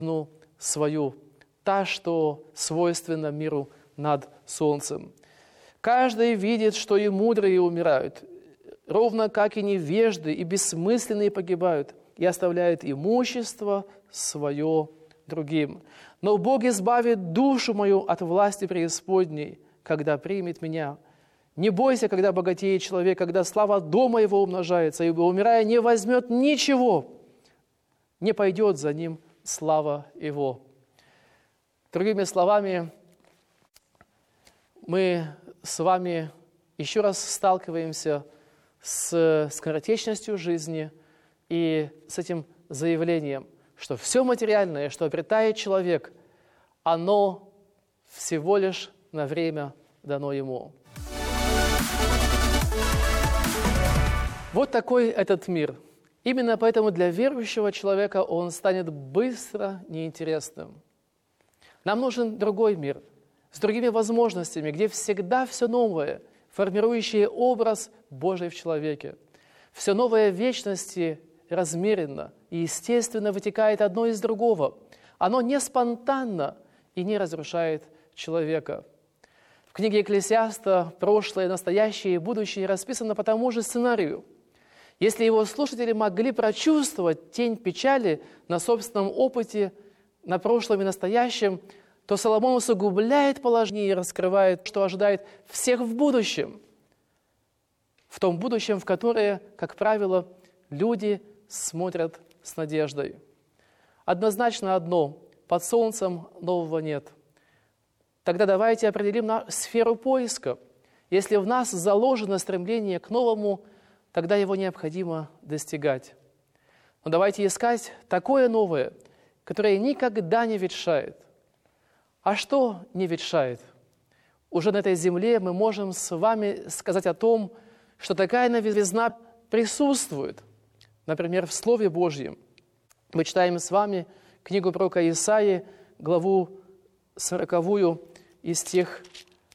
свою, та, что свойственна миру над солнцем. Каждый видит, что и мудрые умирают, ровно как и невежды, и бессмысленные погибают, и оставляют имущество свое другим. Но Бог избавит душу мою от власти преисподней, когда примет меня. Не бойся, когда богатеет человек, когда слава дома его умножается, ибо, умирая, не возьмет ничего, не пойдет за ним слава его». Другими словами, мы с вами еще раз сталкиваемся с скоротечностью жизни и с этим заявлением, что все материальное, что обретает человек, оно всего лишь на время дано ему. Вот такой этот мир. Именно поэтому для верующего человека он станет быстро неинтересным. Нам нужен другой мир, с другими возможностями, где всегда все новое, формирующее образ Божий в человеке. Все новое в вечности размеренно и естественно вытекает одно из другого. Оно не спонтанно и не разрушает человека. В книге Экклесиаста прошлое, настоящее и будущее расписано по тому же сценарию. Если его слушатели могли прочувствовать тень печали на собственном опыте, на прошлом и настоящем, то Соломон усугубляет положение и раскрывает, что ожидает всех в будущем. В том будущем, в которое, как правило, люди смотрят с надеждой. Однозначно одно – под солнцем нового нет. Тогда давайте определим сферу поиска. Если в нас заложено стремление к новому, тогда его необходимо достигать. Но давайте искать такое новое, которое никогда не ветшает. А что не ветшает? Уже на этой земле мы можем с вами сказать о том, что такая новизна присутствует. Например, в Слове Божьем. Мы читаем с вами книгу пророка Исаии, главу 40 и стих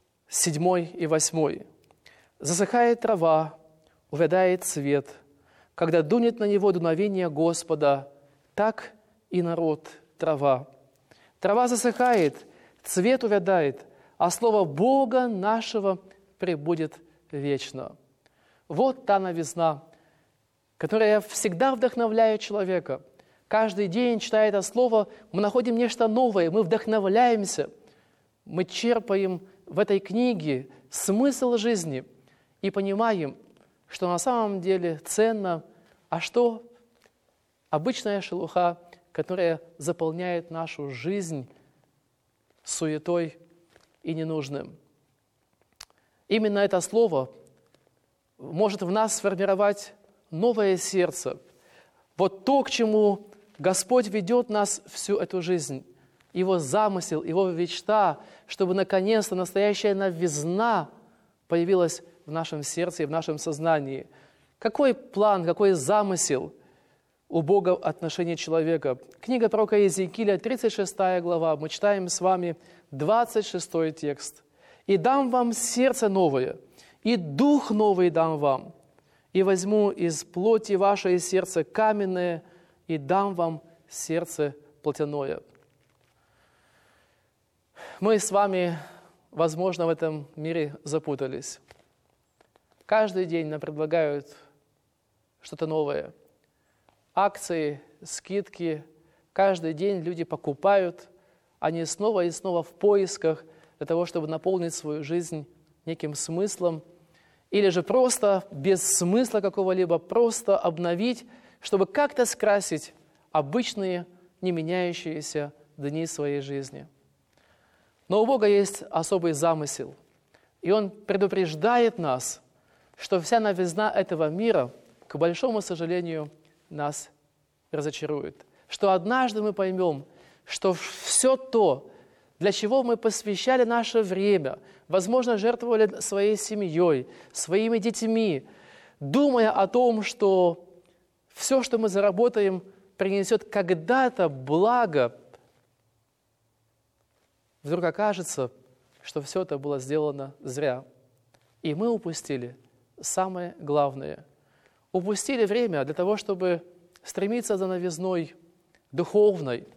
7 и 8. «Засыхает трава, увядает цвет, когда дунет на него дуновение Господа, так и народ трава. Трава засыхает, цвет увядает, а слово Бога нашего пребудет вечно». Вот та новизна, которая всегда вдохновляет человека. Каждый день, читая это слово, мы находим нечто новое, мы вдохновляемся, мы черпаем в этой книге смысл жизни и понимаем, что на самом деле ценно, а что обычная шелуха, которая заполняет нашу жизнь суетой и ненужным. Именно это слово может в нас сформировать новое сердце. Вот то, к чему Господь ведет нас всю эту жизнь. Его замысел, Его мечта, чтобы наконец-то настоящая новизна появилась в нашем сердце и в нашем сознании. Какой план, какой замысел у Бога в отношении человека? Книга пророка Иезекииля, 36 глава, мы читаем с вами 26 текст. «И дам вам сердце новое, и дух новый дам вам, и возьму из плоти вашей сердце каменное, и дам вам сердце плотяное». Мы с вами, возможно, в этом мире запутались. Каждый день нам предлагают что-то новое. Акции, скидки. Каждый день люди покупают. Они снова и снова в поисках для того, чтобы наполнить свою жизнь неким смыслом. Или же просто без смысла какого-либо, просто обновить, чтобы как-то скрасить обычные, не меняющиеся дни своей жизни. Но у Бога есть особый замысел. И Он предупреждает нас, что вся новизна этого мира, к большому сожалению, нас разочарует. Что однажды мы поймем, что все то, для чего мы посвящали наше время, возможно, жертвовали своей семьей, своими детьми, думая о том, что все, что мы заработаем, принесет когда-то благо, вдруг окажется, что все это было сделано зря. И мы упустили самое главное. Упустили время для того, чтобы стремиться за новизной духовной,